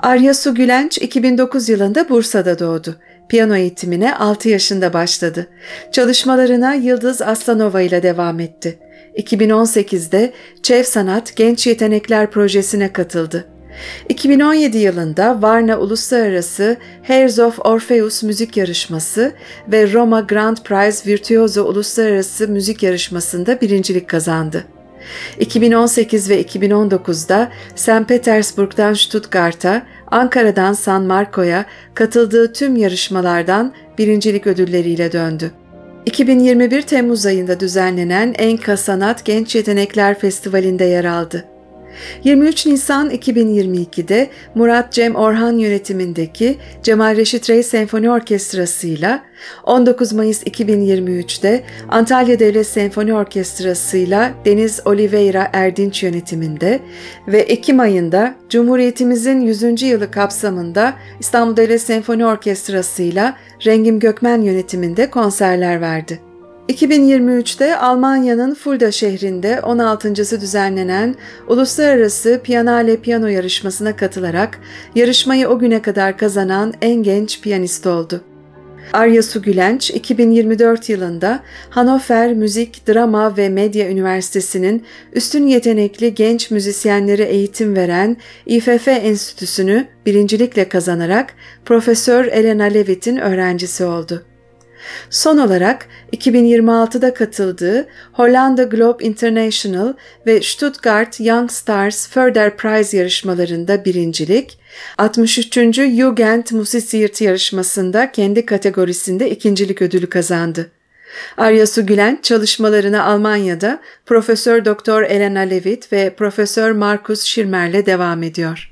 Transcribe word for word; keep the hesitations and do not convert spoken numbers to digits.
Arya Su Gülenç iki bin dokuz yılında Bursa'da doğdu. Piyano eğitimine altı yaşında başladı. Çalışmalarına Yıldız Aslanova ile devam etti. iki bin on sekizde Çev Sanat Genç Yetenekler Projesi'ne katıldı. iki bin on yedi yılında Varna Uluslararası Heirs of Orpheus Müzik Yarışması ve Roma Grand Prize Virtuoso Uluslararası Müzik Yarışması'nda birincilik kazandı. iki bin on sekiz ve iki bin on dokuzda Sankt Petersburg'dan Stuttgart'a, Ankara'dan San Marco'ya katıldığı tüm yarışmalardan birincilik ödülleriyle döndü. iki bin yirmi bir Temmuz ayında düzenlenen Enka Sanat Genç Yetenekler Festivali'nde yer aldı. yirmi üç Nisan iki bin yirmi ikide Murat Cem Orhan yönetimindeki Cemal Reşit Rey Senfoni Orkestrası'yla, on dokuz Mayıs iki bin yirmi üçte Antalya Devlet Senfoni Orkestrası'yla Deniz Oliveira Erdinç yönetiminde ve Ekim ayında Cumhuriyetimizin yüzüncü yılı kapsamında İstanbul Devlet Senfoni Orkestrası'yla Rengim Gökmen yönetiminde konserler verdi. iki bin yirmi üçte Almanya'nın Fulda şehrinde on altıncısı düzenlenen Uluslararası Pianale Piyano yarışmasına katılarak yarışmayı o güne kadar kazanan en genç piyanist oldu. Arya Su Gülenç, iki bin yirmi dört yılında Hannover Müzik, Drama ve Medya Üniversitesi'nin üstün yetenekli genç müzisyenlere eğitim veren İ F F Enstitüsü'nü birincilikle kazanarak Profesör Elena Levitt'in öğrencisi oldu. Son olarak iki bin yirmi altıda katıldığı Hollanda Globe International ve Stuttgart Young Stars Further Prize yarışmalarında birincilik, altmış üçüncü Jugend Musisiert yarışmasında kendi kategorisinde ikincilik ödülü kazandı. Arya Su Gülenç çalışmalarına Almanya'da Profesör Doktor Elena Levitt ve Profesör Markus Schirmer'le devam ediyor.